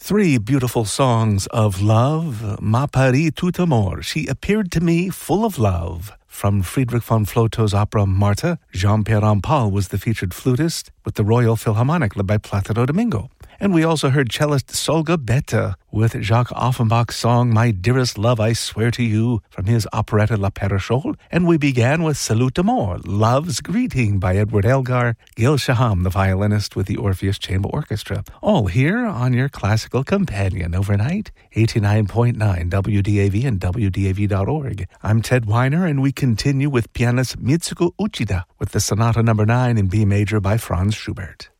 Three beautiful songs of love. Ma Paris tout amour. She appeared to me full of love. From Friedrich von Floto's opera Martha, Jean-Pierre Rampal was the featured flutist with the Royal Philharmonic led by Plácido Domingo. And we also heard cellist Solga Betta with Jacques Offenbach's song My Dearest Love, I Swear to You from his operetta La Parachole. And we began with Salut d'Amour, Love's Greeting by Edward Elgar, Gil Shaham, the violinist with the Orpheus Chamber Orchestra. All here on your classical companion overnight, 89.9 WDAV and WDAV.org. I'm Ted Weiner, and we continue with pianist Mitsuko Uchida with the Sonata No. 9 in B major by Franz Schubert.